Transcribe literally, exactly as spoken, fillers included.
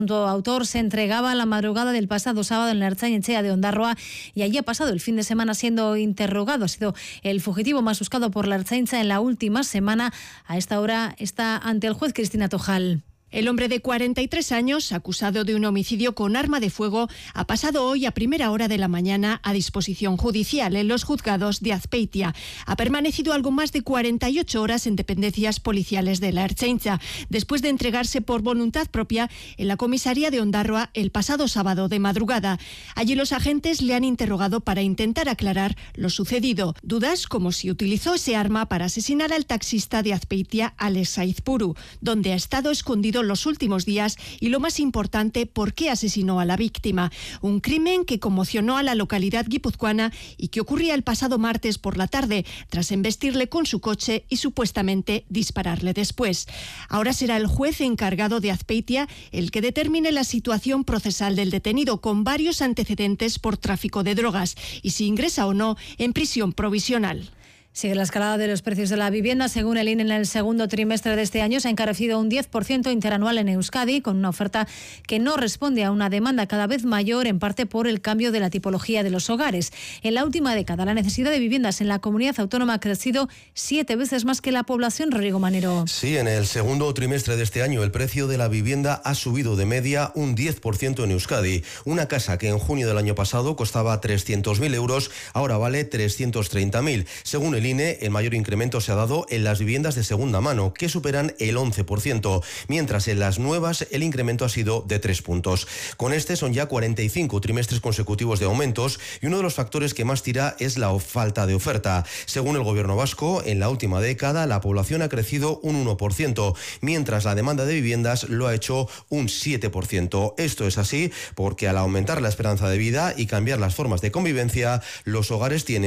El autor se entregaba la madrugada del pasado sábado en la Ertzain-Etxea de Ondarroa y allí ha pasado el fin de semana siendo interrogado. Ha sido el fugitivo más buscado por la Ertzaintza en la última semana. A esta hora está ante el juez Cristina Tojal. El hombre de cuarenta y tres años, acusado de un homicidio con arma de fuego, ha pasado hoy a primera hora de la mañana a disposición judicial en los juzgados de Azpeitia. Ha permanecido algo más de cuarenta y ocho horas en dependencias policiales de la Ertzaintza, después de entregarse por voluntad propia en la comisaría de Ondarroa el pasado sábado de madrugada. Allí los agentes le han interrogado para intentar aclarar lo sucedido. Dudas como si utilizó ese arma para asesinar al taxista de Azpeitia, Alex Saizpuru, donde ha estado escondido los últimos días y, lo más importante, por qué asesinó a la víctima. Un crimen que conmocionó a la localidad guipuzcoana y que ocurría el pasado martes por la tarde, tras embestirle con su coche y supuestamente dispararle después. Ahora será el juez encargado de Azpeitia el que determine la situación procesal del detenido, con varios antecedentes por tráfico de drogas, y si ingresa o no en prisión provisional. Sigue la escalada de los precios de la vivienda. Según el I N E, en el segundo trimestre de este año se ha encarecido un diez por ciento interanual en Euskadi, con una oferta que no responde a una demanda cada vez mayor, en parte por el cambio de la tipología de los hogares. En la última década, la necesidad de viviendas en la comunidad autónoma ha crecido siete veces más que la población. Rodrigo Manero. Sí, en el segundo trimestre de este año el precio de la vivienda ha subido de media un diez por ciento en Euskadi. Una casa que en junio del año pasado costaba trescientos mil euros, ahora vale trescientos treinta mil. Según el El I N E, el mayor incremento se ha dado en las viviendas de segunda mano, que superan el once por ciento, mientras en las nuevas el incremento ha sido de tres puntos. Con este son ya cuarenta y cinco trimestres consecutivos de aumentos, y uno de los factores que más tira es la falta de oferta. Según el gobierno vasco, en la última década la población ha crecido un uno por ciento, mientras la demanda de viviendas lo ha hecho un siete por ciento. Esto es así porque al aumentar la esperanza de vida y cambiar las formas de convivencia, los hogares tienen